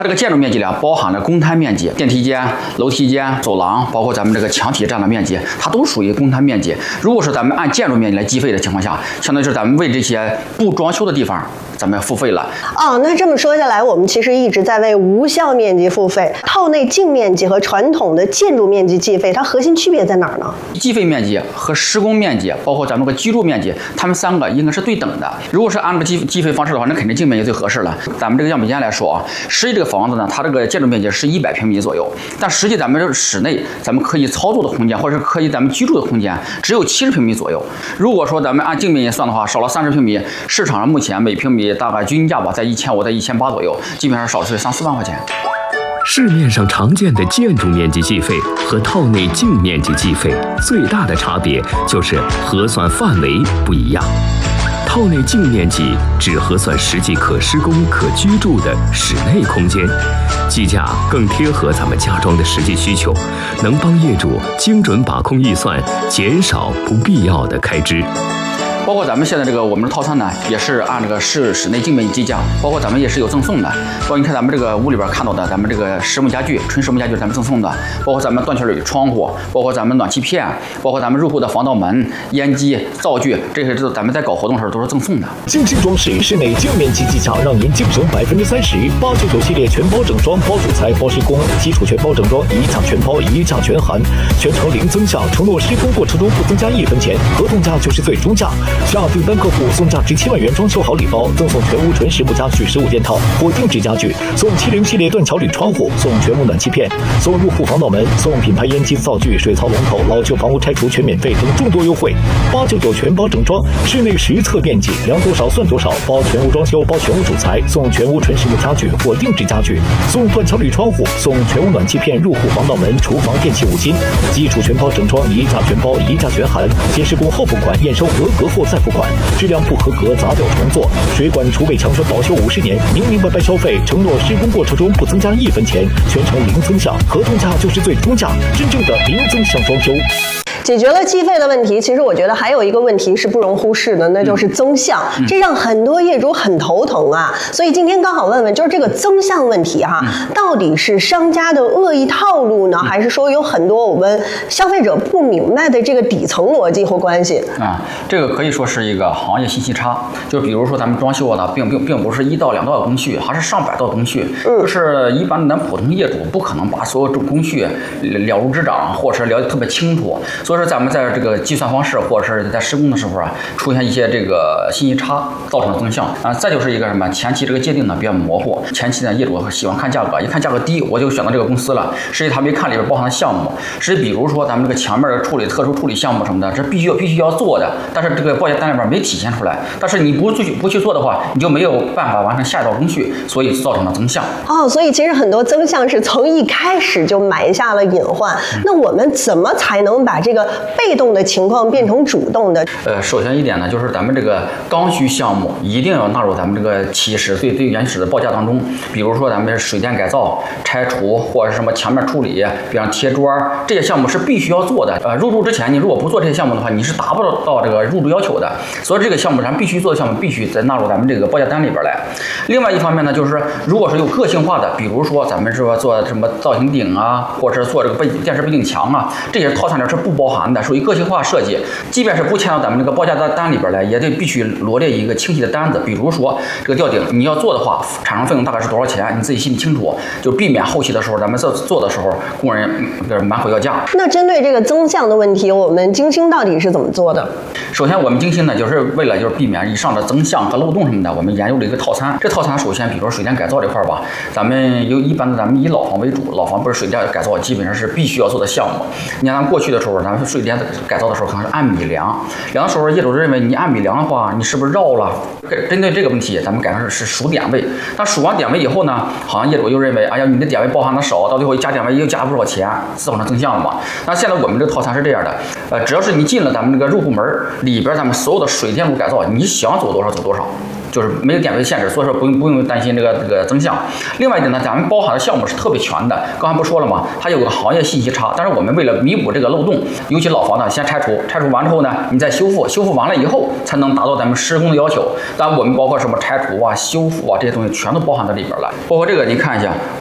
它这个建筑面积呢，包含了公摊面积、电梯间、楼梯间、走廊，包括咱们这个墙体占的面积，它都属于公摊面积。如果是咱们按建筑面积来计费的情况下，相当于是咱们为这些不装修的地方，咱们要付费了。 哦，那这么说下来，我们其实一直在为无效面积付费。套内净面积和传统的建筑面积计费，它核心区别在哪儿呢？ 计费面积和施工面积，包括咱们这个居住面积，它们3个应该是对等的。如果是按照计费方式的话，那肯定净面积最合适了。咱们这个样本间来说啊，实际这个房子呢，它这个建筑面积是100平米左右，但实际咱们这室内咱们可以操作的空间，或者是可以咱们居住的空间，只有70平米左右。如果说咱们按净面积算的话，少了30平米，市场上目前每平米大概均价吧在1500到1800左右，基本上少是3、4万块钱。 市面上常见的建筑面积计费和套内净面积计费最大的差别就是核算范围不一样。套内净面积只核算实际可施工、可居住的室内空间，计价更贴合咱们家装的实际需求，能帮业主精准把控预算，减少不必要的开支。 包括咱们现在这个我们的套餐呢，也是按这个室内净面积计价，包括咱们也是有赠送的。包括你看咱们这个屋里边看到的，咱们这个实木家具、纯实木家具咱们赠送的，包括咱们断气铝窗户，包括咱们暖气片，包括咱们入户的防盗门、烟机、灶具，这些咱们在搞活动的时候都是赠送的。 精心装饰室内净面积计价，让您净省30%。899系列全包整装，包主材、包施工，基础全包整装，一价全包，一价全含，全程零增项，承诺施工过程中不增加1分钱，合同价就是最终价。下订单客户送价值7万元装修好礼包，赠送全屋纯实木家具15件套或定制家具，送70系列断桥铝窗户，送全屋暖气片，送入户防盗门，送品牌烟机、灶具、水槽龙头，老旧房屋拆除全免费等众多优惠。899全包整装，室内实测面积量多少算多少，包全屋装修，包全屋主材，送全屋纯实木家具或定制家具，送断桥铝窗户，送全屋暖气片、入户防盗门、厨房电器5金，基础全包整装，一价全包，一价全含，先施工后付款，验收合格后再付款，质量不合格砸掉重做，水管储备强栓保修50年，明明白白消费，承诺施工过程中不增加1分钱，全程零增项，合同价就是最终价，真正的零增项装修。 解决了计费的问题，其实我觉得还有一个问题是不容忽视的，那就是增项，这让很多业主很头疼啊。所以今天刚好问问，就是这个增项问题哈，到底是商家的恶意套路呢，还是说有很多我们消费者不明白的这个底层逻辑或关系啊？这个可以说是一个行业信息差。就比如说咱们装修呢，并不是1到2道的工序，还是上百道工序，就是一般咱普通业主不可能把所有工序了如指掌，或者是了解特别清楚。所以说咱们在这个计算方式或者是在施工的时候啊，出现一些这个信息差，造成了增项啊。再就是一个什么，前期这个界定呢比较模糊，前期呢业主喜欢看价格，一看价格低我就选择这个公司了，实际他没看里边包含的项目。实际比如说咱们这个墙面的处理、特殊处理项目什么的，这必须要做的，但是这个报价单里边没体现出来。但是你不去做的话，你就没有办法完成下一道工序，所以造成了增项。 哦，所以其实很多增项是从一开始就埋下了隐患。那我们怎么才能把这个被动的情况变成主动的？ 首先一点呢，就是咱们这个刚需项目一定要纳入咱们这个起始最原始的报价当中。比如说咱们水电改造、拆除或者什么墙面处理，比方贴砖，这些项目是必须要做的。入住之前你如果不做这些项目的话，你是达不到这个入住要求的。所以这个项目咱必须做的项目必须再纳入咱们这个报价单里边来。另外一方面呢，就是如果是有个性化的，比如说咱们是做什么造型顶啊，或者是做这个电视背景墙啊，这些套餐里是不包含的，属于个性化设计。即便是不签到咱们这个报价单里边来，也得必须罗列一个清晰的单子。比如说这个吊顶你要做的话，产生费用大概是多少钱，你自己心里清楚，就避免后期的时候咱们做的时候工人满口要价。 那针对这个增项的问题，我们精星到底是怎么做的？ 首先我们精星呢，就是为了避免以上的增项和漏洞什么的，我们研究了一个套餐。这套餐首先比如说水电改造这块吧，咱们一般的咱们以老房为主，老房不是水电改造基本上是必须要做的项目。你看咱们过去的时候，咱们水电改造的时候可能是按米量的时候，业主认为你按米量的话，你是不是绕了？针对这个问题，咱们改成是数点位。但数完点位以后呢，好像业主又认为，哎呀，你的点位包含的少，到最后一加点位又加不少钱，造成增项了嘛。那现在我们这个套餐是这样的，只要是你进了咱们这个入户门里边，咱们所有的水电路改造，你想走多少走多少。 就是没有电费限制，所以说不用担心这个增项。另外一点呢，咱们包含的项目是特别全的，刚才不说了吗？它有个行业信息差，但是我们为了弥补这个漏洞，尤其老房呢，先拆除完之后呢，你再修复完了以后才能达到咱们施工的要求。当然我们包括什么拆除啊、修复啊这些东西全都包含在里边了，包括这个你看一下。